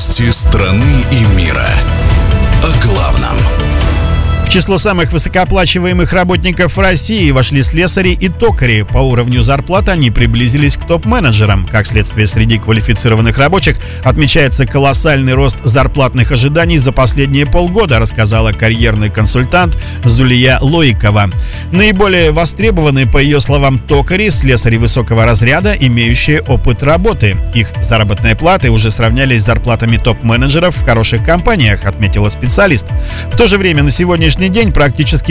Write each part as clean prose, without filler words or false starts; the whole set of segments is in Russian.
Новости страны и мира. О главном. В число самых высокооплачиваемых работников в России вошли слесари и токари. По уровню зарплат они приблизились к топ-менеджерам. Как следствие, среди квалифицированных рабочих отмечается колоссальный рост зарплатных ожиданий за последние полгода, рассказала карьерный консультант Зулия Лоикова. Наиболее востребованы, по ее словам, токари, слесари высокого разряда, имеющие опыт работы. Их заработные платы уже сравнялись с зарплатами топ-менеджеров в хороших компаниях, отметила специалист. В то же время на сегодняшний день практически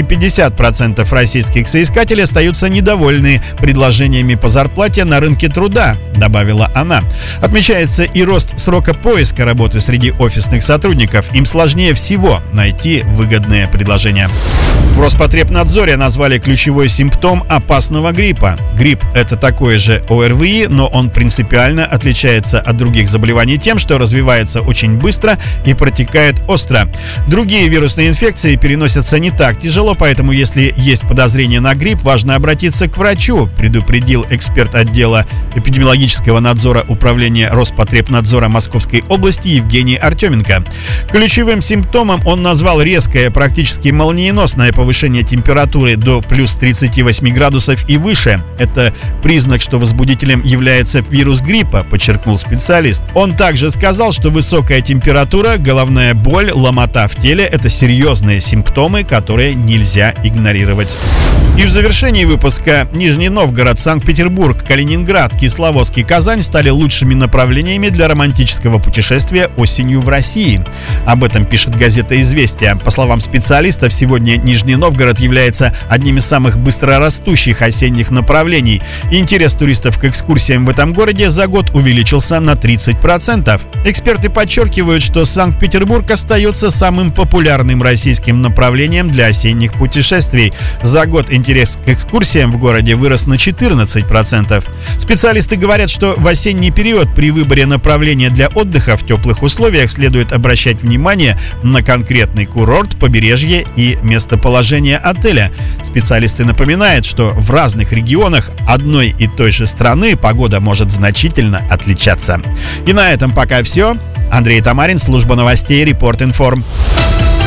50% российских соискателей остаются недовольны предложениями по зарплате на рынке труда, добавила она. Отмечается и рост срока поиска работы среди офисных сотрудников. Им сложнее всего найти выгодные предложения. В Роспотребнадзоре назвали ключевой симптом опасного гриппа. Грипп – это такое же ОРВИ, но он принципиально отличается от других заболеваний тем, что развивается очень быстро и протекает остро. Другие вирусные инфекции переносятся не так тяжело, поэтому если есть подозрение на грипп, важно обратиться к врачу, предупредил эксперт отдела эпидемиологического надзора Управления Роспотребнадзора Московской области Евгений Артеменко. Ключевым симптомом он назвал резкое, практически молниеносное повышение температуры до плюс 38 градусов и выше. Это признак, что возбудителем является вирус гриппа, подчеркнул специалист. Он также сказал, что высокая температура, головная боль, ломота в теле – это серьезные симптомы, которые нельзя игнорировать. И в завершении выпуска Нижний Новгород, Санкт-Петербург, Калининград, Кисловодск и Казань стали лучшими направлениями для романтического путешествия осенью в России. Об этом пишет газета «Известия». По словам специалистов, сегодня Нижний Новгород является одним из самых быстрорастущих осенних направлений. Интерес туристов к экскурсиям в этом городе за год увеличился на 30%. Эксперты подчеркивают, что Санкт-Петербург остается самым популярным российским направлением для осенних путешествий. За год интерес к экскурсиям в городе вырос на 14%. Специалисты говорят, что в осенний период при выборе направления для отдыха в теплых условиях следует обращать внимание на конкретный курорт, побережье и местоположение отеля. Специалисты напоминают, что в разных регионах одной и той же страны погода может значительно отличаться. И на этом пока все. Андрей Тамарин, служба новостей Репорт Информ.